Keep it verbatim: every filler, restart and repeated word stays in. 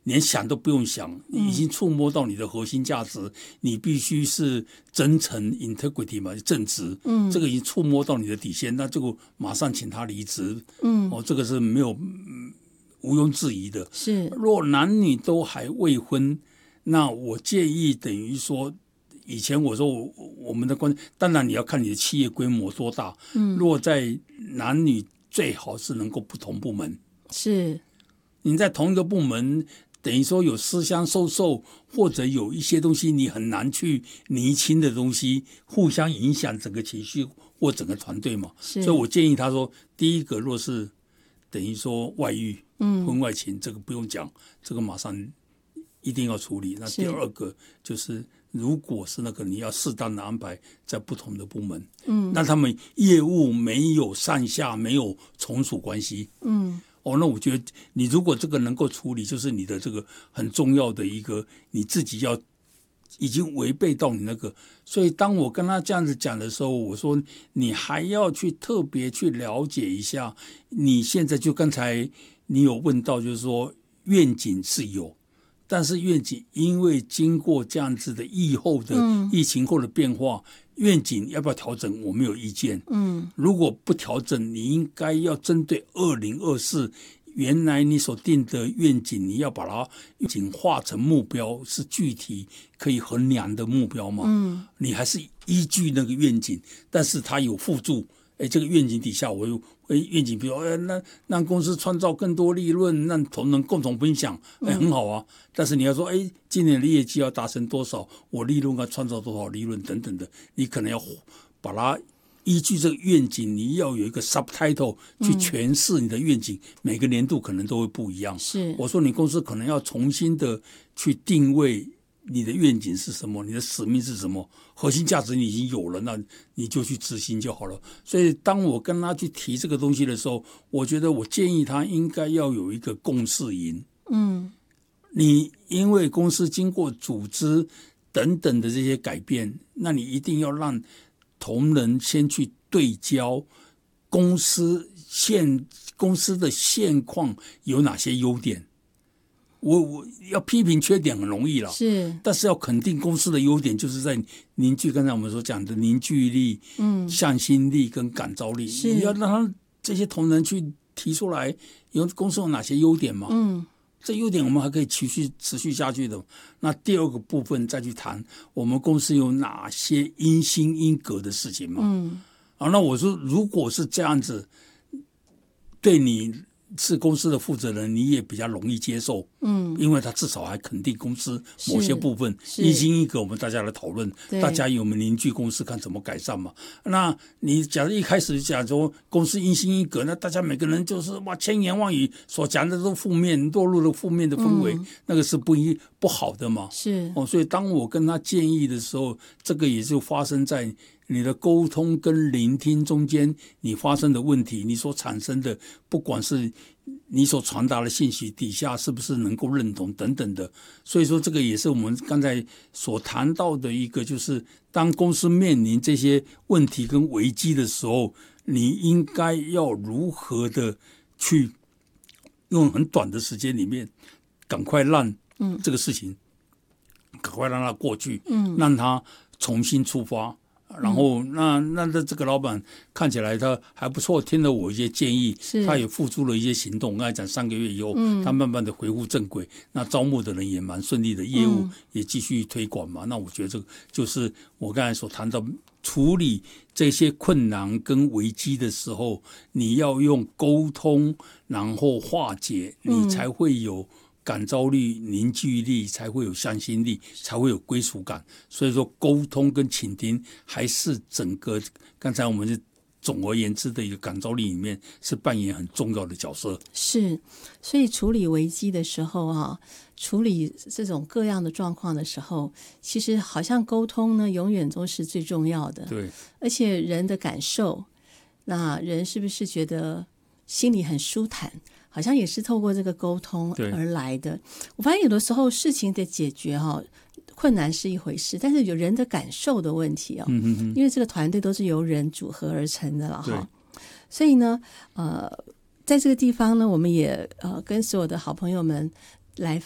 连想都不用想，已经触摸到你的核心价值，嗯、你必须是真诚 integrity 嘛，正直，嗯，这个已经触摸到你的底线，那这个马上请他离职，嗯，哦，这个是没有、嗯、毋庸置疑的。 是， 若男女都还未婚，那我建议等于说。以前我说我我们的关，当然你要看你的企业规模多大。嗯，若在男女最好是能够不同部门。 是， 你在同一个部门，等于说有私相授受，或者有一些东西你很难去厘清的东西，互相影响整个情绪或整个团队嘛。所以我建议他说，第一个若是等于说外遇、嗯，婚外情，这个不用讲，这个马上一定要处理。那第二个就是。如果是那个你要适当的安排在不同的部门，嗯，那他们业务没有上下，没有从属关系，嗯，哦，那我觉得你如果这个能够处理，就是你的这个很重要的一个，你自己要已经违背到你那个，所以当我跟他这样子讲的时候，我说你还要去特别去了解一下，你现在就刚才你有问到，就是说愿景是有。但是愿景因为经过这样子的疫后的、嗯、疫情后的变化，愿景要不要调整，我没有意见。嗯，如果不调整，你应该要针对二零二四原来你所定的愿景，你要把它愿景化成目标，是具体可以衡量的目标嘛？嗯，你还是依据那个愿景，但是它有附注。哎，这个愿景底下，我有愿景，比如哎，那让公司创造更多利润，让同仁共同分享，哎，很好啊。但是你要说，哎，今年的业绩要达成多少，我利润要创造多少利润等等的，你可能要把它依据这个愿景，你要有一个 subtitle 去诠释你的愿景，嗯、每个年度可能都会不一样。 是， 我说你公司可能要重新的去定位。你的愿景是什么？你的使命是什么？核心价值你已经有了，那你就去执行就好了。所以当我跟他去提这个东西的时候，我觉得我建议他应该要有一个共识营。嗯，你因为公司经过组织等等的这些改变，那你一定要让同仁先去对焦公司现公司的现况有哪些优点。我我要批评缺点很容易了， 是， 但是要肯定公司的优点，就是在凝聚刚才我们所讲的凝聚力、嗯，向心力跟感召力。你要让他这些同仁去提出来，有公司有哪些优点嘛？嗯，这优点我们还可以持续持续下去的。那第二个部分再去谈我们公司有哪些因心因格的事情嘛？嗯，啊，那我说如果是这样子，对你。是公司的负责人，你也比较容易接受，嗯，因为他至少还肯定公司某些部分，一心一格，我们大家来讨论，大家有没有凝聚公司看怎么改善嘛？那你假如一开始讲说公司一心一格，那大家每个人就是哇千言万语所讲的都负面，落入了负面的氛围，嗯、那个是不一不好的嘛？ 是哦，所以当我跟他建议的时候，这个也就发生在。你的沟通跟聆听中间，你发生的问题，你所产生的，不管是你所传达的信息底下是不是能够认同等等的，所以说这个也是我们刚才所谈到的一个，就是当公司面临这些问题跟危机的时候，你应该要如何的去用很短的时间里面，赶快让这个事情，赶快让它过去，嗯，让它重新出发。然后那那那这个老板看起来他还不错，听了我一些建议，他也付出了一些行动。我刚才讲三个月以后，嗯、他慢慢的回复正轨，那招募的人也蛮顺利的，业务也继续推广嘛。嗯、那我觉得这个就是我刚才所谈到处理这些困难跟危机的时候，你要用沟通，然后化解，你才会有。感召力、凝聚力，才会有向心力，才会有归属感。所以说，沟通跟倾听还是整个刚才我们是总而言之的一个感召力里面是扮演很重要的角色。 是，所以处理危机的时候啊，处理这种各样的状况的时候，其实好像沟通呢，永远都是最重要的。 对， 而且人的感受，那人是不是觉得心里很舒坦？好像也是透过这个沟通而来的。我发现有的时候事情的解决哈，困难是一回事，但是有人的感受的问题哦，嗯哼哼因为这个团队都是由人组合而成的了哈。所以呢，呃，在这个地方呢，我们也呃跟所有的好朋友们来